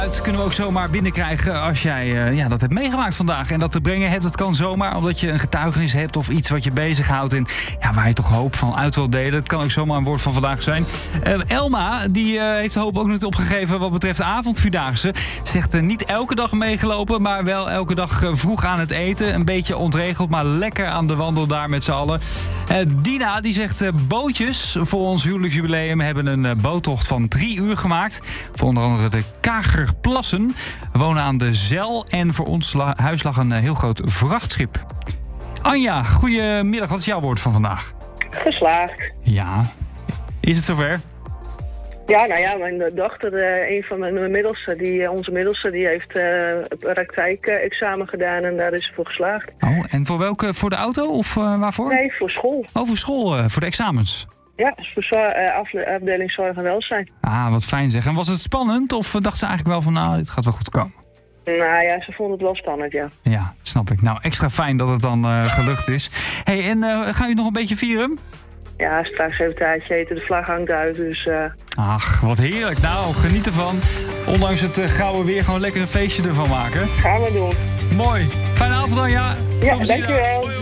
Dat kunnen we ook zomaar binnenkrijgen als jij dat hebt meegemaakt vandaag. En dat te brengen hebt, dat kan zomaar omdat je een getuigenis hebt of iets wat je bezighoudt. En waar je toch hoop van uit wilt delen. Het kan ook zomaar een woord van vandaag zijn. Elma, die heeft de hoop ook niet opgegeven wat betreft de avondvierdaagse. Zegt niet elke dag meegelopen, maar wel elke dag vroeg aan het eten. Een beetje ontregeld, maar lekker aan de wandel daar met z'n allen. Dina, die zegt bootjes voor ons huwelijksjubileum hebben een boottocht van 3 uur gemaakt. Voor onder andere de Kagerplassen. We wonen aan de Zel en voor ons huis lag een heel groot vrachtschip. Anja, goedemiddag. Wat is jouw woord van vandaag? Geslaagd. Ja. Is het zover? Ja, mijn dochter, een van mijn middelste, onze middelste, die heeft praktijkexamen gedaan en daar is ze voor geslaagd. Oh, en voor welke? Voor de auto of waarvoor? Nee, voor school. Oh, voor school, voor de examens. Ja, voor afdeling zorg en welzijn. Ah, wat fijn zeg. En was het spannend of dacht ze eigenlijk wel van, dit gaat wel goed komen? Nou ja, ze vond het wel spannend, ja. Ja, snap ik. Nou, extra fijn dat het dan gelukt is. Hey, en ga je nog een beetje vieren? Ja, straks even taartje eten, de vlag hangt uit, dus... Ach, wat heerlijk. Nou, geniet ervan. Ondanks het gouden weer gewoon lekker een feestje ervan maken. Gaan we doen. Mooi. Fijne avond dan, ja. Ja, dankjewel.